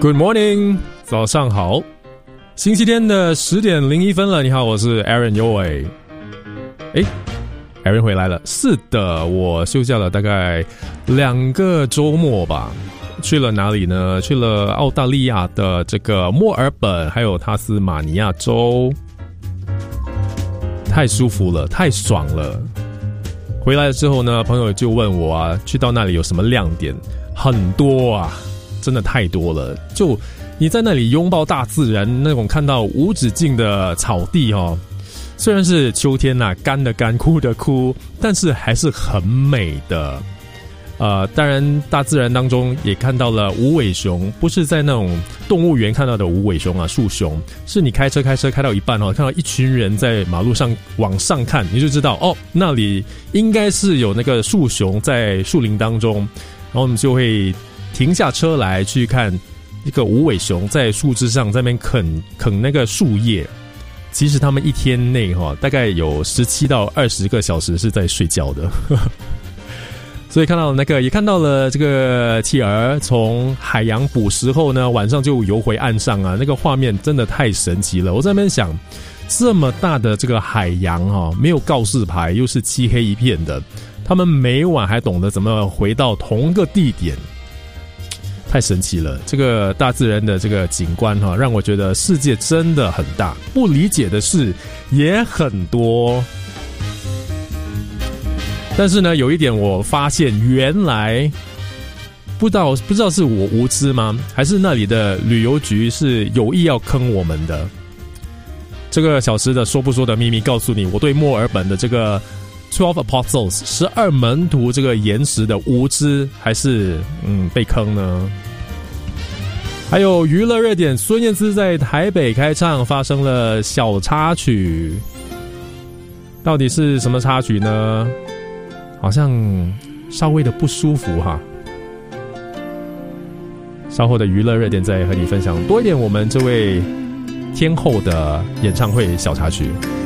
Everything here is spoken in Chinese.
Good morning， 早上好，星期天的10点01分了。你好，我是 Aaron 尤伟。Aaron 回来了。是的，我休假了大概2个周末吧。去了哪里呢？去了澳大利亚的这个墨尔本，还有塔斯马尼亚州。太舒服了，太爽了。回来之后呢，朋友就问我啊，去到那里有什么亮点？很多啊，真的太多了。就你在那里拥抱大自然，那种看到无止境的草地哦，虽然是秋天啊，干的干，枯的枯，但是还是很美的。当然大自然当中也看到了无尾熊，不是在那种动物园看到的无尾熊啊，树熊，是你开车开到一半哦，看到一群人在马路上往上看，你就知道哦，那里应该是有那个树熊在树林当中，然后我们就会停下车来去看一个无尾熊在树枝上在那边啃那个树叶。其实他们一天内大概有17到20个小时是在睡觉的。所以看到也看到了这个企鹅从海洋捕食后呢，晚上就游回岸上啊，那个画面真的太神奇了。我在那边想，这么大的这个海洋没有告示牌，又是漆黑一片的，他们每晚还懂得怎么回到同个地点，太神奇了。这个大自然的这个景观让我觉得世界真的很大，不理解的事也很多。但是呢，有一点我发现，原来不知道是我无知吗，还是那里的旅游局是有意要坑我们的。这个小时的说不说的秘密告诉你，我对墨尔本的这个12 Apostles 12门徒这个岩石的无知，还是被坑呢？还有娱乐热点，孙燕姿在台北开唱发生了小插曲，到底是什么插曲呢？好像稍微的不舒服哈。稍后的娱乐热点再和你分享多一点我们这位天后的演唱会小插曲。